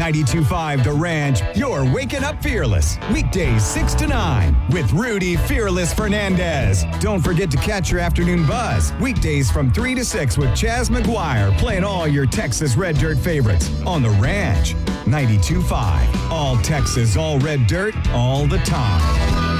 92.5 The Ranch, you're waking up fearless. Weekdays 6 to 9 with Rudy Fearless Fernandez. Don't forget to catch your afternoon buzz. Weekdays from 3 to 6 with Chaz McGuire playing all your Texas Red Dirt favorites on The Ranch. 92.5. All Texas, all Red Dirt, all the time.